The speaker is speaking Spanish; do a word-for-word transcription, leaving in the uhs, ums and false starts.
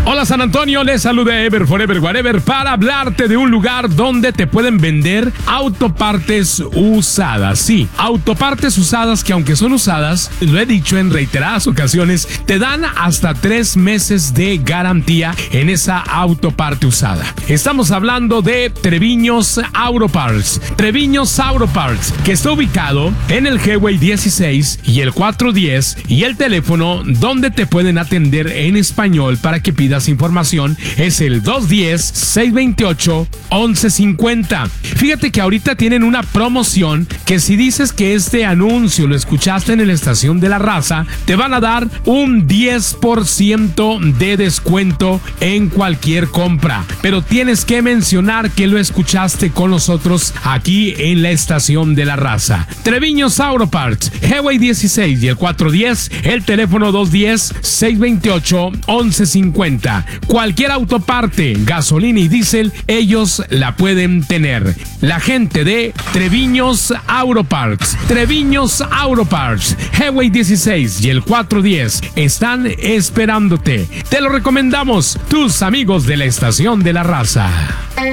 Hola San Antonio, les saluda Ever Forever Whatever para hablarte de un lugar donde te pueden vender autopartes usadas. Sí, autopartes usadas que aunque son usadas, lo he dicho en reiteradas ocasiones, te dan hasta tres meses de garantía en esa autoparte usada. Estamos hablando de Treviños Autoparts. Treviños Autoparts, que está ubicado en el Highway dieciséis y el cuatrocientos diez, y el teléfono donde te pueden atender en español para que pidas información es el dos uno cero, seis dos ocho, once cincuenta. Fíjate que ahorita tienen una promoción que si dices que este anuncio lo escuchaste en la estación de La Raza, te van a dar un diez por ciento de descuento en cualquier compra. Pero tienes que mencionar que lo escuchaste con nosotros aquí en la estación de La Raza. Treviños Autoparts, Highway dieciséis y el cuatrocientos diez, el teléfono dos uno cero, seis dos ocho, once cincuenta. Cualquier autoparte, gasolina y diésel, ellos la pueden tener. La gente de Treviños Autoparts, Treviños Autoparts, Highway dieciséis y el cuatrocientos diez están esperándote. Te lo recomendamos, tus amigos de la estación de La Raza.